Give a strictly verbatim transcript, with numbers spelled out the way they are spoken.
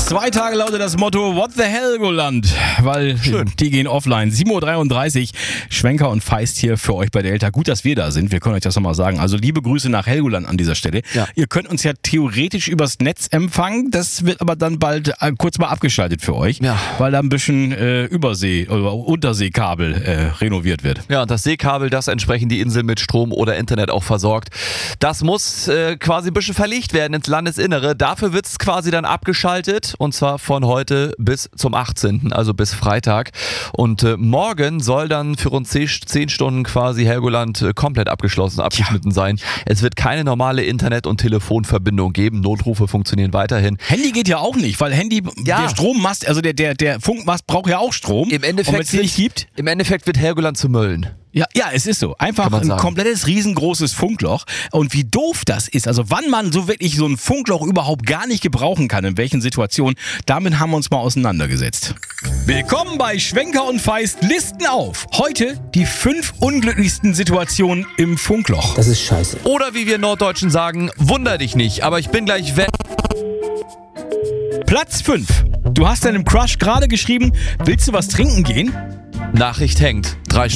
Zwei Tage lautet das Motto What the Helgoland, weil Schön. Die gehen offline. sieben Uhr dreiunddreißig, Schwenker und Feist hier für euch bei Delta. Gut, dass wir da sind, wir können euch das nochmal sagen. Also liebe Grüße nach Helgoland an dieser Stelle. Ja. Ihr könnt uns ja theoretisch übers Netz empfangen, das wird aber dann bald äh, kurz mal abgeschaltet für euch, Ja. weil da ein bisschen äh, Übersee- oder Unterseekabel äh, renoviert wird. Ja, und das Seekabel, das entsprechend die Insel mit Strom oder Internet auch versorgt, das muss äh, quasi ein bisschen verlegt werden ins Landesinnere. Dafür wird es quasi dann abgeschaltet und zwar von heute bis zum achtzehnten, also bis Freitag. Und äh, morgen soll dann für rund zehn Stunden quasi Helgoland äh, komplett abgeschlossen, abgeschnitten sein. Es wird keine normale Internet- und Telefonverbindung geben. Notrufe funktionieren weiterhin. Handy geht ja auch nicht, weil Handy, Ja. der Strommast, also der, der, der Funkmast braucht ja auch Strom. Im und wenn Endeffekt, es den nicht gibt, Im Endeffekt wird Helgoland zu Mölln. Ja, ja, es ist so. Einfach Kann man ein sagen. komplettes riesengroßes Funkloch. Und wie doof das ist, also wann man so wirklich so ein Funkloch überhaupt gar nicht gebrauchen kann, in welchen Situationen, damit haben wir uns mal auseinandergesetzt. Willkommen bei Schwenker und Feist Listen auf. Heute die fünf unglücklichsten Situationen im Funkloch. Das ist scheiße. Oder wie wir Norddeutschen sagen, wunder dich nicht, aber ich bin gleich weg. Platz fünf. Du hast deinem Crush gerade geschrieben, willst du was trinken gehen? Nachricht hängt. Drei